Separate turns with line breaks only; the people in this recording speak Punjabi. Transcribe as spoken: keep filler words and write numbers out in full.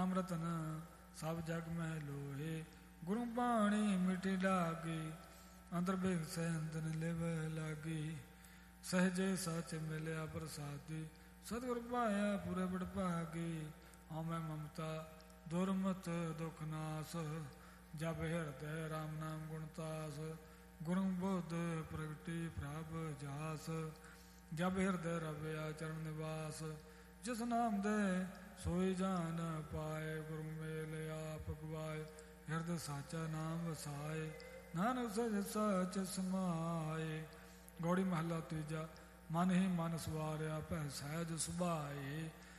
ਨਾਮ ਰਤਨ ਸਭ ਜਗ ਮਹਿ ਲੋਹੇ। ਗੁਰੂ ਬਾਣੀ ਮਿਟੀ ਲਾਗੀ ਅੰਦਰ ਬੇਗ ਸੈਂਦਨ ਲਿਵ ਲਾਗੀ। ਸਹਜੇ ਸਚ ਮਿਲਿਆ ਪ੍ਰਸਾਦੀ ਸਤਿਗੁਰ ਪਾਇਆ ਪੂਰੇ ਬੜ ਭਾਗੀ। ਹਉਮੈ ਮਮਤਾ ਦੁਰਮਤ ਦੁਖ ਨਾਸ ਜਪ ਹਿਰਦੈ ਰਾਮ ਨਾਮ ਗੁਣਤਾਸ। ਗੁਰੂ ਬੁੱਧ ਪ੍ਰਗਟੀ ਪ੍ਰਭ ਜਾਸ ਜਪ ਹਿਰਦੈ ਰਵਿਆ ਚਰਨ ਨਿਵਾਸ। ਜਿਸ ਨਾਮ ਦੇ ਸੋਈ ਜਾਨ ਪਾਏ ਗੁਰੂ ਮੇਲ ਆਪ ਗਵਾਏ। ਹਿਰਦੈ ਸਾਚਾ ਨਾਮ ਵਸਾਏ ਨਾਨਕ ਸਚ ਸਚ ਸਮਾਏ। ਗੌੜੀ ਮਹੱਲਾ ਤੀਜਾ। ਮਨ ਹੀ ਮਨ ਸਵਾਰਿਆ ਭੈ ਸਹਿਜ ਸੁਭਾਏ।